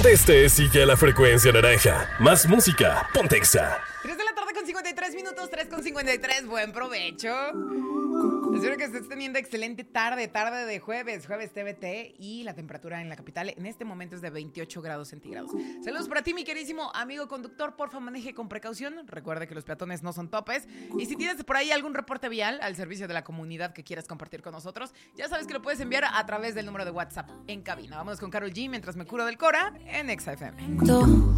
donde estés, sigue a la frecuencia naranja. Más música, ponte Exa. 3 de la tarde con 53 minutos, 3 con 53. Buen provecho. Espero que estés teniendo excelente tarde de jueves TBT, y la temperatura en la capital en este momento es de 28 grados centígrados. Saludos para ti, mi queridísimo amigo conductor. Porfa, maneje con precaución. Recuerde que los peatones no son topes. Y si tienes por ahí algún reporte vial al servicio de la comunidad que quieras compartir con nosotros, ya sabes que lo puedes enviar a través del número de WhatsApp en cabina. Vámonos con Karol G mientras me curo del Cora en Exa FM.